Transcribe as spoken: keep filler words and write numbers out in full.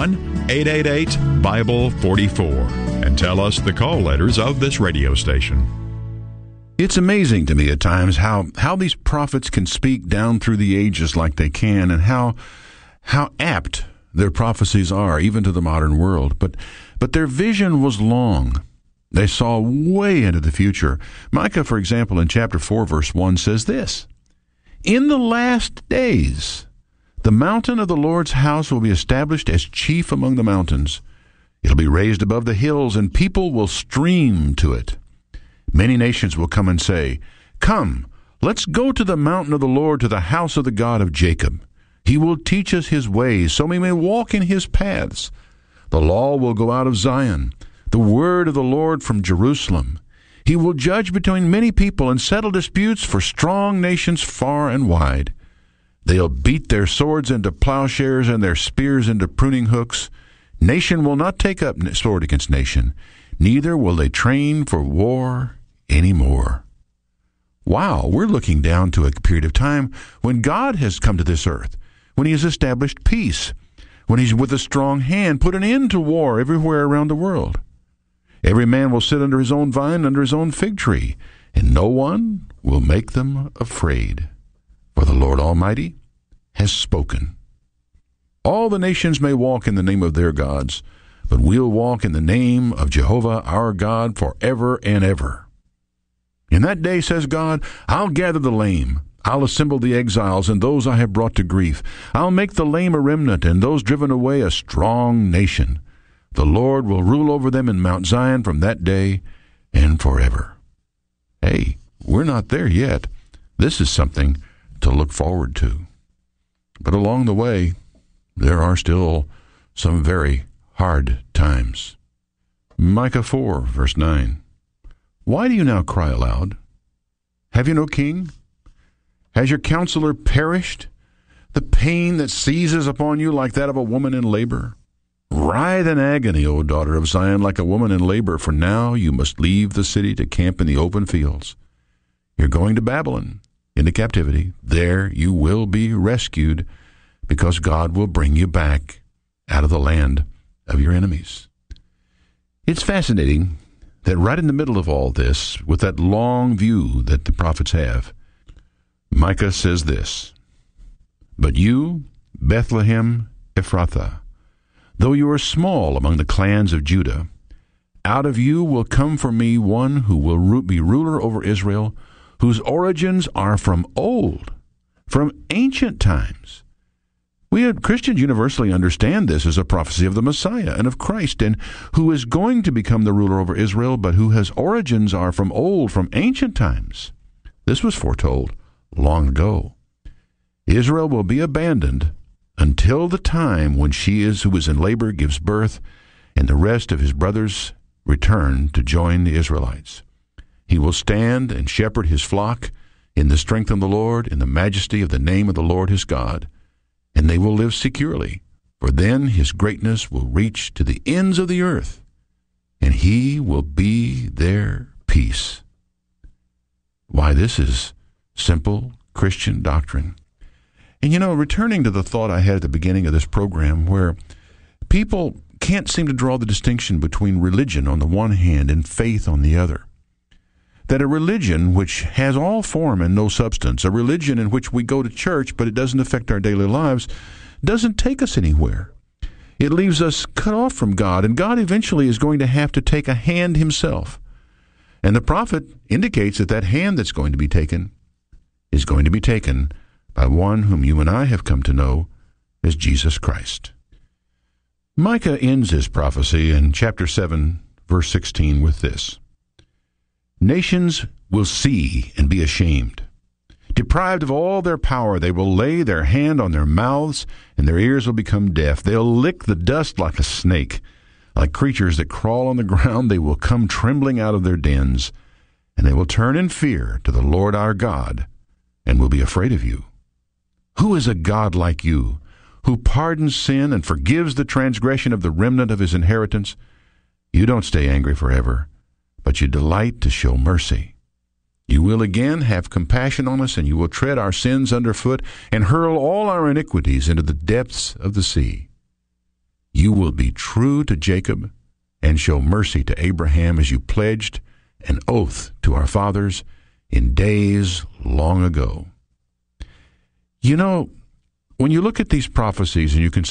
one, eight eight eight, Bible forty-four and tell us the call letters of this radio station. It's amazing to me at times how, how these prophets can speak down through the ages like they can, and how how apt their prophecies are, even to the modern world. But but their vision was long. They saw way into the future. Micah, for example, in chapter four, verse one, says this: "In the last days, the mountain of the Lord's house will be established as chief among the mountains. It'll be raised above the hills, and people will stream to it. Many nations will come and say, 'Come, let's go to the mountain of the Lord, to the house of the God of Jacob. He will teach us his ways, so we may walk in his paths. The law will go out of Zion, the word of the Lord from Jerusalem. He will judge between many people and settle disputes for strong nations far and wide. They'll beat their swords into plowshares and their spears into pruning hooks. Nation will not take up sword against nation, neither will they train for war anymore." Wow, we're looking down to a period of time when God has come to this earth, when he has established peace, when he's with a strong hand put an end to war everywhere around the world. Every man will sit under his own vine, under his own fig tree, and no one will make them afraid. For the Lord Almighty has spoken. All the nations may walk in the name of their gods, but we'll walk in the name of Jehovah our God forever and ever. In that day, says God, I'll gather the lame. I'll assemble the exiles and those I have brought to grief. I'll make the lame a remnant and those driven away a strong nation. The Lord will rule over them in Mount Zion from that day and forever. Hey, we're not there yet. This is something to look forward to. But along the way, there are still some very hard times. Micah four, verse nine. "Why do you now cry aloud? Have you no king? Has your counselor perished? The pain that seizes upon you like that of a woman in labor? Writhe in agony, O daughter of Zion, like a woman in labor, for now you must leave the city to camp in the open fields. You're going to Babylon, into captivity. There you will be rescued, because God will bring you back out of the land of your enemies." It's fascinating that right in the middle of all this, with that long view that the prophets have, Micah says this: "But you, Bethlehem Ephrathah, though you are small among the clans of Judah, out of you will come for me one who will be ruler over Israel, whose origins are from old, from ancient times." We Christians universally understand this as a prophecy of the Messiah and of Christ, and who is going to become the ruler over Israel, but who his origins are from old, from ancient times. This was foretold long ago. Israel will be abandoned until the time when she is who is in labor gives birth, and the rest of his brothers return to join the Israelites. He will stand and shepherd his flock in the strength of the Lord, in the majesty of the name of the Lord his God, and they will live securely, for then his greatness will reach to the ends of the earth, and he will be their peace. Why, this is simple Christian doctrine. And you know, returning to the thought I had at the beginning of this program, where people can't seem to draw the distinction between religion on the one hand and faith on the other. That a religion which has all form and no substance, a religion in which we go to church but it doesn't affect our daily lives, doesn't take us anywhere. It leaves us cut off from God, and God eventually is going to have to take a hand himself. And the prophet indicates that that hand that's going to be taken is going to be taken by one whom you and I have come to know as Jesus Christ. Micah ends his prophecy in chapter seven, verse sixteen with this: "Nations will see and be ashamed. Deprived of all their power, they will lay their hand on their mouths, and their ears will become deaf. They'll lick the dust like a snake. Like creatures that crawl on the ground, they will come trembling out of their dens, and they will turn in fear to the Lord our God, and will be afraid of you. Who is a God like you, who pardons sin and forgives the transgression of the remnant of his inheritance? You don't stay angry forever, but you delight to show mercy. You will again have compassion on us, and you will tread our sins underfoot and hurl all our iniquities into the depths of the sea. You will be true to Jacob and show mercy to Abraham as you pledged an oath to our fathers in days long ago. You know, when you look at these prophecies and you consider